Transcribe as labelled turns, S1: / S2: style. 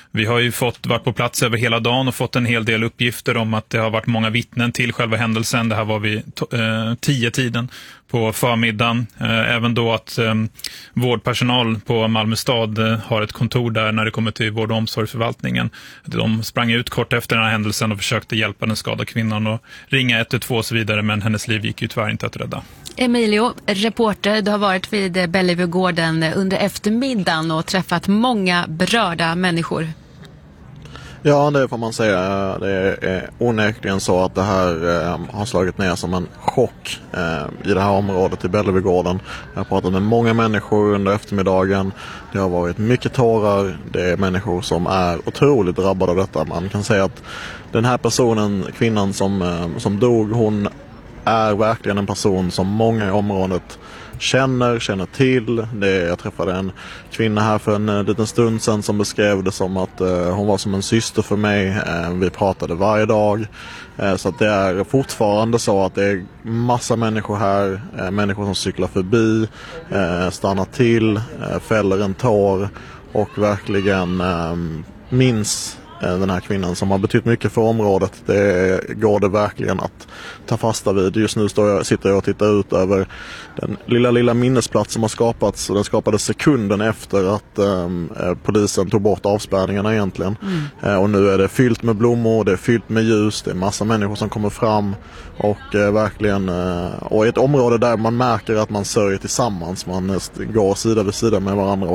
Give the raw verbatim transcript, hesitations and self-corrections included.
S1: Vi har ju fått varit på plats över hela dagen och fått en hel del uppgifter om att det har varit många vittnen till själva händelsen. Det här var vid eh, tio tiden på förmiddagen. Eh, även då att eh, vårdpersonal på Malmö stad eh, har ett kontor där när det kommer till vård- och omsorgsförvaltningen. De sprang ut kort efter den här händelsen och försökte hjälpa den skadade kvinnan och ringa ett ett två och så vidare, men hennes liv gick ju tyvärr inte att rädda.
S2: Emilio, reporter, du har varit vid Bellevuegården under eftermiddagen och träffat många berörda människor.
S3: Ja, det får man säga. Det är onekligen så att det här eh, har slagit ner som en chock eh, i det här området i Bellevuegården. Jag har pratat med många människor under eftermiddagen. Det har varit mycket tårar. Det är människor som är otroligt drabbade av detta. Man kan säga att den här personen, kvinnan som, eh, som dog, hon är verkligen en person som många i området känner, känner till. Det, jag träffade en kvinna här för en liten stund sedan som beskrev det som att eh, hon var som en syster för mig. Eh, vi pratade varje dag. Eh, så att det är fortfarande så att det är massa människor här. Eh, människor som cyklar förbi, eh, stannar till, eh, fäller en tår och verkligen eh, minns den här kvinnan som har betytt mycket för området. Det går det verkligen att ta fasta vid. Just nu står jag, sitter jag och tittar ut över den lilla, lilla minnesplats som har skapats. Den skapades sekunden efter att um, polisen tog bort avspärrningarna egentligen. Mm. Uh, och nu är det fyllt med blommor, det är fyllt med ljus, det är massa människor som kommer fram och uh, verkligen uh, och ett område där man märker att man sörjer tillsammans. Man uh, går sida vid sida med varandra